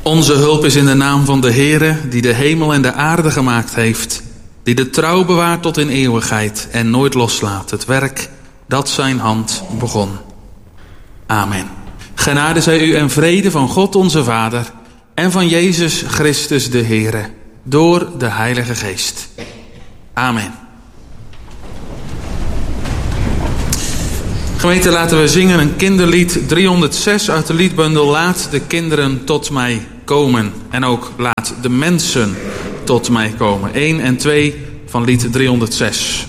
Onze hulp is in de naam van de Heere, die de hemel en de aarde gemaakt heeft, die de trouw bewaart tot in eeuwigheid en nooit loslaat het werk dat zijn hand begon. Amen. Genade zij u en vrede van God onze Vader en van Jezus Christus de Heere, door de Heilige Geest. Amen. Gemeente, laten we zingen een kinderlied 306 uit de liedbundel Laat de kinderen tot mij komen. En ook laat de mensen tot mij komen. 1 en 2 van lied 306.